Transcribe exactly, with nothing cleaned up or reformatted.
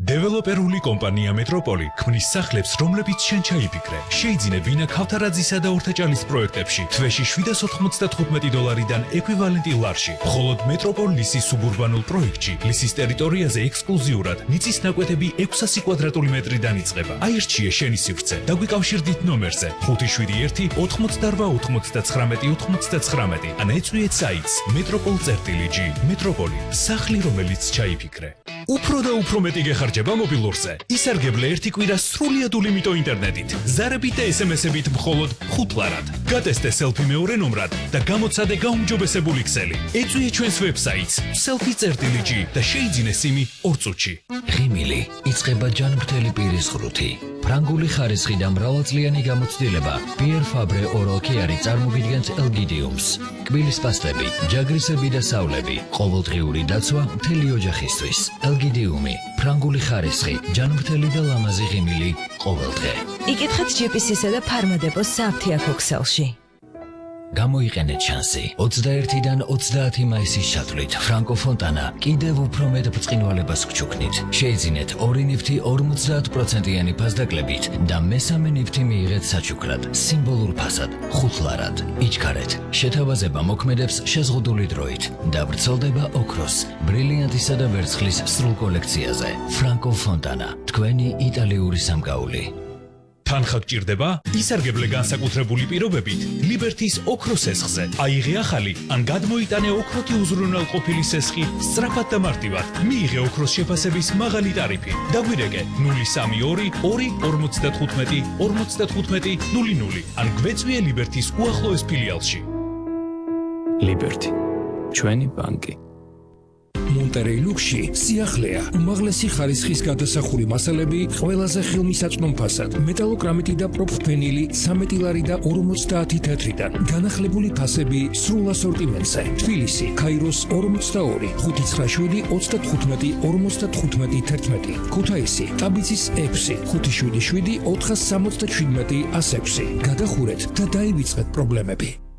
დეველოპერული კომპანია მეტროპოლი ქმნის სახლებს, რომლებიც შენ ჩაიფიქრე. შეიძინე ვინა ქავთარაძისა და ორთაჭალის პროექტებში თვეში შვიდას ოთხმოცდათხუთმეტი დოლარიდან ეკვივალენტი ლარში. მხოლოდ მეტროპოლ ლისის სუბურბანულ პროექტში ლისის ტერიტორიაზე ექსკლუზიურად მიწის ნაკვეთები ექვსასი კვადრატული მეტრიდან იწყება. აირჩიე შენი სივრცე. დაგვიკავშირდით ნომერზე ხუთი შვიდი ერთი ოთხმოცდარვა ოთხმოცდაცხრამეტი ოთხმოცდაცხრამეტი ან ეწვიეთ საიტს მეტროპოლ წერტილი ჯი. მეტროპოლი, სახლი, რომელიც ჩაიფიქრე. უფრო და უფრო მეტი გეხარჯება მობილურზე. ისარგებლე ერთი კვირა სრულიად ულიმიტო ინტერნეტით. ზარებით და ესემესებით მხოლოდ ხუთ ლარად. გატესტე სელფი მეორე ნომრად და გამოცადე გაუმჯობესებული ქსელი. ეწვიე ჩვენს ვებსაიტს selfie წერტილი ჯი და შეიძინე სიმი ორ წუთში. ღიმილი იწყება ჯანმრთელი პირის ღრუთი. ფრანგული ხარისხი და მრავალწლიანი გამოცდილება Pierre Fabre Oral Care წარმოგიდგენთ ელგიდიუმს. კბილის პასტები, ჯაგრისები და სავლები, ყოველდღიური დაცვა მთელი ოჯახისთვის. ელგიდიუმი, ფრანგული ხარისხი, ჯანმრთელი და ლამაზი ღიმილი ყოველდღე. იკითხეთ ჯი პი სი-სა და ფარმადეპოს სააფთიაქო ქსელში. გამოიყენეთ შანსი. ოცდაერთიდან ოცდაათი მაისის ჩათვლით ფრანკო ფონტანა კიდევ უფრო მეტ ბრწყინვალებას გჩუქნით. შეიძინეთ ორი ნივთი ორმოცდაათ პროცენტიანი ფასდაკლებით და მესამე ნივთი მიიღეთ საჩუქრად, სიმბოლურ ფასად, ხუთ ლარად. იჩქარეთ. შეთავაზება მოქმედებს შეზღუდული დროით და ვრცელდება ოქროს, ბრილიანტისა და ვერცხლის სრულ კოლექციაზე. ფრანკო ფონტანა, თქვენი იტალიური სამგაული. თანხა გჭირდება? ისარგებლე განსაკუთრებული პირობებით ლიბერთის ოქროს სესხზე. აიღე ახალი ან გადმოიტანე ოქროთი უზრუნველყოფილი სესხი სწრაფად და მარტივად. მიიღე ოქროს შეფასების მაღალი ტარიფი. დაგვირეკე ნული სამი ორი ორი ორმოცდათხუთმეტი ორმოცდათხუთმეტი ნული ნული ან გვეწვიე ლიბერთის უახლოეს ფილიალში. ლიბერთი, ჩვენი ბანკი. მონტერეი ლუქსში სიახლეა, უმაღლესი ხარისხის გადასახური მასალები ყველაზე ხელმისაწვდომ ფასად, მეტალოკრამიტი და პროფენილი სამეტი ლარი და ორმოცდაათი თეთრიდან, განახლებული ფასები სრულ ასორტიმენტზე. თბილისი, ქაიროს ორმოცდაორი, ხუთი ცხრა შვიდი ოცდათხუთმეტი ორმოცდათხუთმეტი თერთმეტი, ქუთაისი, ტაბიცის ექვსი, ხუთი შვიდი შვიდი ოთხას სამოცდაშვიდმეტი ას ექვსი. გადახურეთ და დაივიწყეთ პრობლემები.